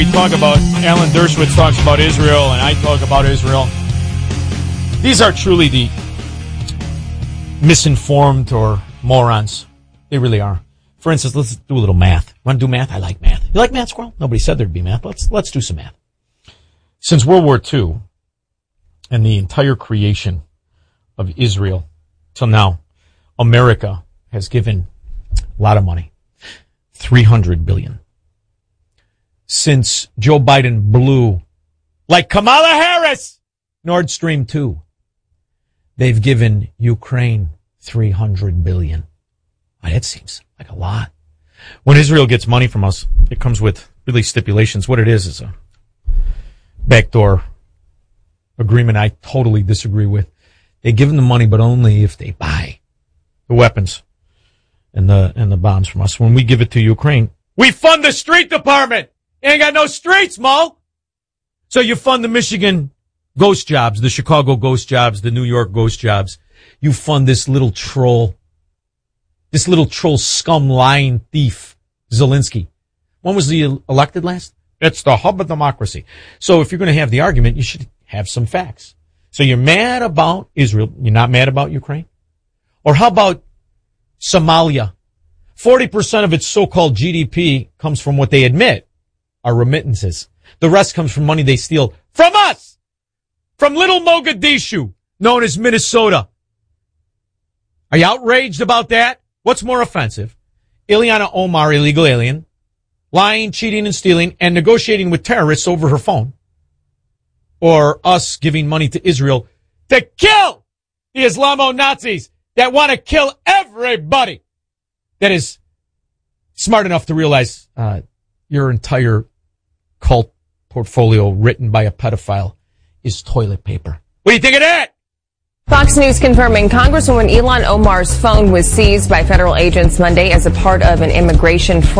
We talk about, Alan Dershowitz talks about Israel, and I talk about Israel. These are truly the misinformed or morons. They really are. For instance, let's do a little math. Want to do math? I like math. You like math, Squirrel? Nobody said there'd be math. Let's do some math. Since World War II and the entire creation of Israel till now, America has given a lot of money. $300 billion. Since Joe Biden blew, like Kamala Harris, Nord Stream 2, they've given Ukraine $300 billion. That seems like a lot. When Israel gets money from us, it comes with really stipulations. What it is a backdoor agreement I totally disagree with. They give them the money, but only if they buy the weapons and the bombs from us. When we give it to Ukraine, we fund the street department. You ain't got no streets, Mo. So you fund the Michigan ghost jobs, the Chicago ghost jobs, the New York ghost jobs. You fund this little troll scum lying thief, Zelensky. When was he elected last? It's the hub of democracy. So if you're going to have the argument, you should have some facts. So you're mad about Israel. You're not mad about Ukraine? Or how about Somalia? 40% of its so-called GDP comes from what they admit are remittances. The rest comes from money they steal from us, from little Mogadishu, known as Minnesota. Are you outraged about that? What's more offensive? Ileana Omar, illegal alien, lying, cheating, and stealing, and negotiating with terrorists over her phone. Or us giving money to Israel to kill the Islamo-Nazis that want to kill everybody that is smart enough to realize your entire cult portfolio written by a pedophile is toilet paper. What do you think of that? Fox News confirming Congresswoman Ilhan Omar's phone was seized by federal agents Monday as a part of an immigration fraud.